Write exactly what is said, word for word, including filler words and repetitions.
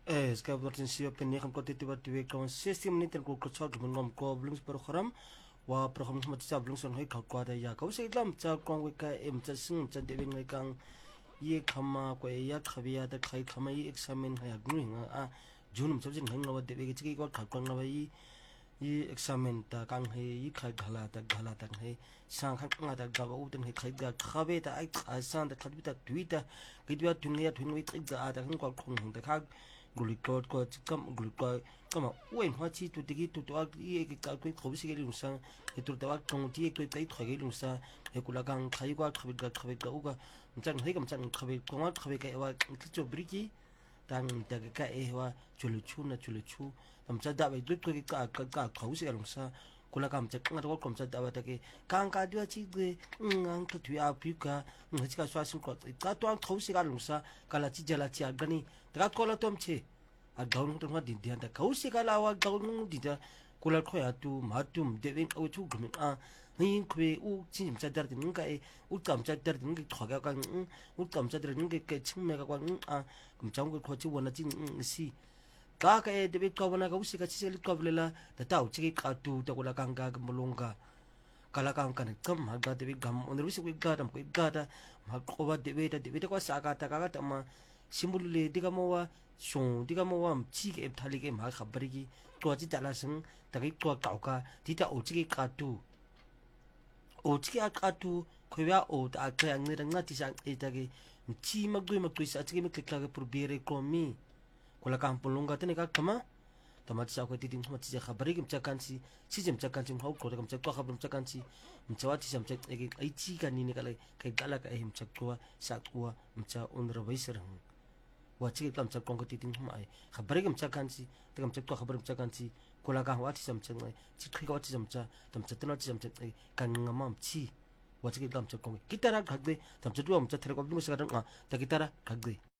Eh, ska bertin siyo penyekan ko titiba tiwe kawan sistem ni ten ko ko chak mun ngom ko blungs program wa program ma tsa blungs on hoi ka kwa da ya ka se lam tsa kong we ka em tsa sing tsa de ngai kang ye khama ko ya khabiya da khai khama yi examen ha ya gnu nga a junum chab jin hang wa de ge chi ko kha kong na yi yi examen ta kang he yi khai ghala ta ghala ta he sang khang nga da ga u ten he khai ga khabe ta ai kha san da khabi ta tuita ge dia tun ya tun wi tsa da khang ko khong da kha glucose ko kam glucose kama wen hoa chi tu tigi tu tu ye ke ka ko ko si ke lu sa e tu ta tong ti ko tai thwa ke lu sa e kula kang khai ko khabe ga khabe ga uga mchan he kam chan khabe ko ma khabe ka wa chu briki tang ta ka e wa chulu chu na chulu chu tam cha da ba du ko ka ka ka ko si ke lu sa kula kam cha nga ko kom cha da ba ta ke kang ka dia chi de ngang to tu a pi ka nga chi ka swa sin ko ka to ang ko si ka lu sa ka la chi jala chi a gani ta ko la tom che a gaung to ma din dia ta ko si ka la wa gaung di da kula ko ya tu ma tu de wen o chu gum a ni kwe u chi cha dar din nga e u kam cha dar din ge thwa ga ka u kam cha dar din ge ke ching me ga kwa a kum chang ko ko chi wona chi si ka ka e de ka wana ka usi ka chi sel ka vlela ta ta u chi ka tu ta kula kang ka mulunga kala kang kan kam ha ga de gam on rusi ku ga dam ku ga da ma ko ba de be ta de be ta ko sa ka ta ka ta ma simbulle diga mo wa shong diga mo wa chi ke thali ke ma khabari ki to chi ta la sing ta ki to ka ka ti ta u chi ka tu o chi ka tu ko ya o ta ka ang ni nga ti sang e ta ki chi ma gui ma tu sa chi me ke ka pur bere ko mi kula kang pulunga tene ka kama tamat sa ko titing ma chi khabari kim cha kan si si jem cha kan sim hau ko kam cha ko khabum cha kan si mchawa ti sam cha e ai chi ka ni ne ka le kai gala ka him cha ko sa ko mcha un ra bai ser hang wa chi kam cha kong ko titing ma ai khabari kim cha kan si te kam cha ko khabar cha kan si kula ka wa ti sam cha ngai chi khi ka ti sam cha tam cha tna ti sam cha kan ngam chi wa chi kam cha kong kitara khagde tam cha tu am cha thre ko bu sa ta kitara khagde